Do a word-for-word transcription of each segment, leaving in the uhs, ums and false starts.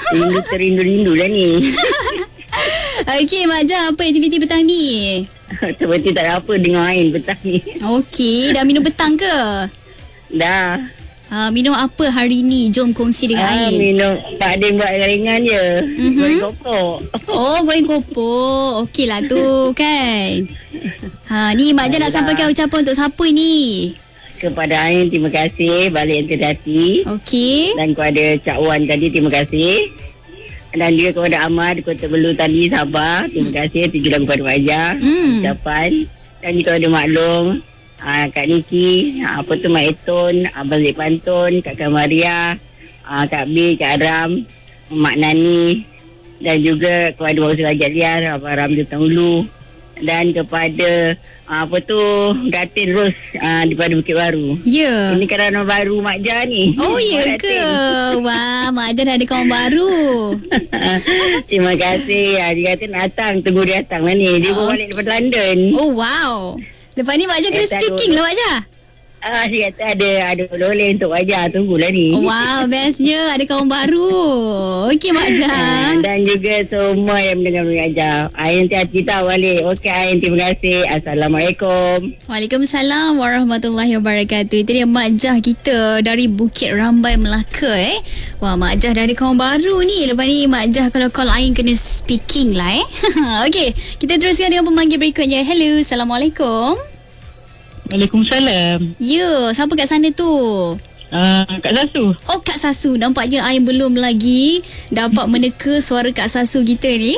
Rindu terindu-rindu lah ni. Okey, Mak Jah, apa aktiviti petang ni? Seperti tak ada apa dengan Ain petang ni. Okey, dah minum petang ke? Dah. Uh, minum apa hari ni? Jom kongsi dengan Ah, Ain. minum Pak Din buat ringan je. Mhm. Goreng kopok. Oh, goreng kopok. Okey lah tu kan. Ha, ni Mak Jah nak sampaikan ucapan untuk siapa ni? Kepada Ain, terima kasih balik yang terhati. Okey. Dan kepada Cak Wan tadi, terima kasih. Dan juga kepada Ahmad Kota Belu tadi, Sabah, terima kasih. Tuju lagu pada Mak Jah. Hmm. Ucapan. Dan juga kepada Mak Long, aa, Kak Niki, aa, apa tu Mak Eton, Abang Zik Pantun, Kak Kamaria, aa, Kak B, Kak Aram, Mak Nani. Dan juga kepada Bapak Selajat Liar, Abang Ramzi Tangulu. Dan kepada aa, apa tu Gatin Ros aa, daripada Bukit Baru. Ya. Ini kerana baru Mak Jah ni. Oh, ya Mak ke? Gatin. Wah, Mak Jah dah ada kawan baru. Terima kasih. Dia kata nak datang, tunggu dia datang lah ni. Dia Oh. baru balik daripada London. Oh, wow. Lepas ni Mak Jah kena Kata speaking dulu. lah, Mak Jah. Ah, dia kata ada ada oleh untuk Wajah, tunggulah ni. Wow, bestnya ada kawan baru. Okey, Mak Jah. Ah, dan juga semua yang mendengar mengajar. Ain hati-hati tahu balik. Okey Ain, terima kasih. Assalamualaikum. Waalaikumsalam warahmatullahi wabarakatuh. Itu dia Mak Jah kita dari Bukit Rambai, Melaka eh. Wah, Mak Jah dah ada kawan baru ni. Lepas ni Mak Jah kalau call Ain kena speaking lah eh. Okey, kita teruskan dengan pemanggil berikutnya. Hello, Assalamualaikum. Waalaikumsalam. Ya, siapa kat sana tu? Uh, Kak Sasu. Oh, Kak Sasu. Nampaknya Ain belum lagi dapat meneka suara Kak Sasu kita ni.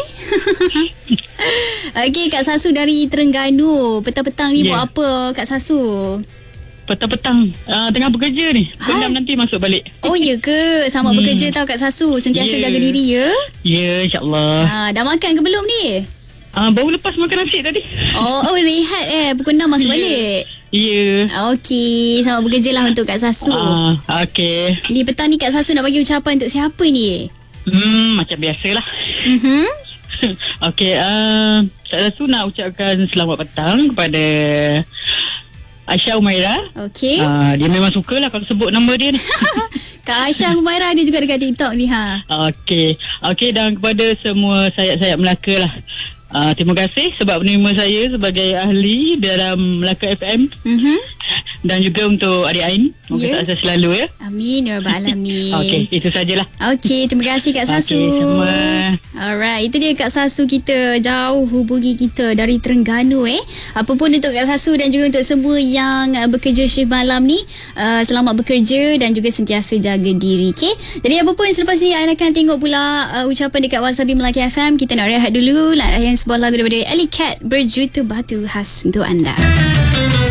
Okey, Kak Sasu dari Terengganu. Petang-petang ni Yeah. buat apa Kak Sasu? Petang-petang uh, tengah bekerja ni. Pukul enam nanti masuk balik. Oh, ya ke? Selamat Hmm. bekerja tau Kak Sasu. Sentiasa Yeah. jaga diri ya. Ya, insyaAllah. Ha, dah makan ke belum ni? Uh, baru lepas makan nasi tadi. Oh, oh rehat eh. Pukul enam masuk Ya. balik. Ya. Okey, selamat bekerja lah untuk Kak Sasu. Uh, okay. Ni petang ni Kak Sasu nak bagi ucapan untuk siapa ni? Hmm, macam biasalah. Mhm. Okay, uh, Kak Sasu nak ucapkan selamat petang kepada Aisyah Umaira. Okey. Uh, dia memang sukalah kalau sebut nama dia ni. Kak Aisyah Humaira ada juga dekat TikTok ni ha. Okey. Okey, dan kepada semua sayap-sayap Melaka lah. Uh, terima kasih sebab menerima saya sebagai ahli dalam Melaka F M. Mhm. Dan juga untuk adik Ain. Moga Ya. tak selalu ya. Amin ya rabbal alamin. Okey, itu sajalah. Okey, terima kasih Kak Sasu. Okey, sama. Alright, itu dia Kak Sasu kita. Jauh hubungi kita dari Terengganu eh. Apapun untuk Kak Sasu dan juga untuk semua yang uh, bekerja shift malam ni, uh, selamat bekerja dan juga sentiasa jaga diri. Okey. Jadi apa pun selepas ni Ain akan tengok pula uh, ucapan dekat Wasabi Melaka F M. Kita nak rehat dulu. Nak layan sebuah lagu daripada Ellie Cat, Berjuta Batu khas untuk anda.